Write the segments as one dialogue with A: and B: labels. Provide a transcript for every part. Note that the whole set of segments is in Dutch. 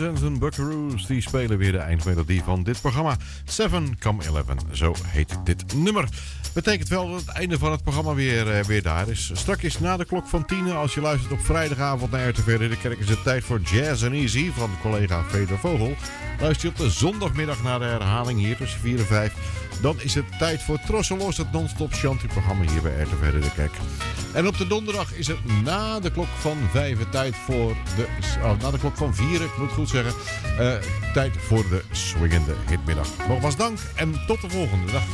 A: Represents en Buckaroos, die spelen weer de eindmelodie van dit programma. 7 Come 11, zo heet dit nummer. Betekent wel dat het einde van het programma weer daar is. Straks na de klok van 10, als je luistert op vrijdagavond naar RTV Ridderkerk, is het tijd voor Jazz and Easy van collega Peter Vogel. Luister je op de zondagmiddag naar de herhaling hier tussen 4 en 5. Dan is het tijd voor Trosselos, het non-stop shanty-programma hier bij RTV Ridderkerk. En op de donderdag is het na de klok van 5 tijd voor na de klok van 4, ik moet goed zeggen, tijd voor de swingende hitmiddag. Nogmaals dank en tot de volgende dag.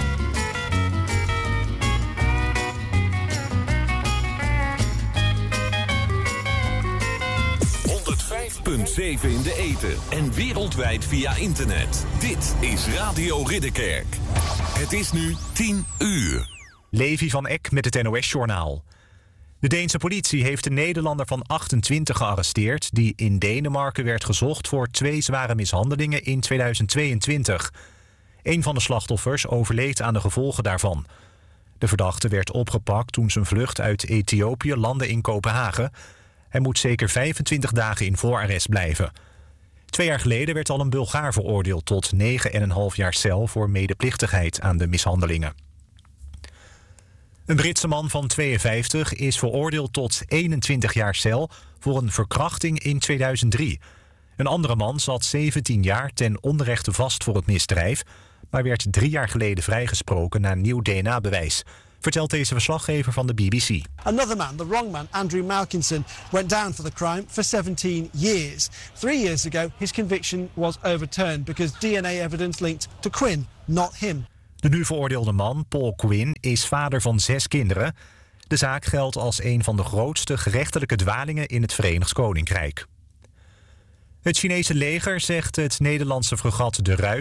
B: 105.7 in de ether en wereldwijd via internet. Dit is Radio Ridderkerk. Het is nu 10 uur.
C: Levi van Eck met het NOS-journaal. De Deense politie heeft een Nederlander van 28 gearresteerd die in Denemarken werd gezocht voor 2 zware mishandelingen in 2022. Een van de slachtoffers overleed aan de gevolgen daarvan. De verdachte werd opgepakt toen zijn vlucht uit Ethiopië landde in Kopenhagen. Hij moet zeker 25 dagen in voorarrest blijven. 2 jaar geleden werd al een Bulgaar veroordeeld tot 9,5 jaar cel voor medeplichtigheid aan de mishandelingen. Een Britse man van 52 is veroordeeld tot 21 jaar cel voor een verkrachting in 2003. Een andere man zat 17 jaar ten onrechte vast voor het misdrijf, maar werd 3 jaar geleden vrijgesproken na nieuw DNA-bewijs. Vertelt deze verslaggever van de BBC.
D: Another man, the wrong man, Andrew Malkinson, went down for the crime for 17 years. 3 years ago, his conviction was overturned because DNA evidence linked to Quinn, not him.
C: De nu veroordeelde man, Paul Quinn, is vader van 6 kinderen. De zaak geldt als een van de grootste gerechtelijke dwalingen in het Verenigd Koninkrijk. Het Chinese leger zegt het Nederlandse fregat De Ruiter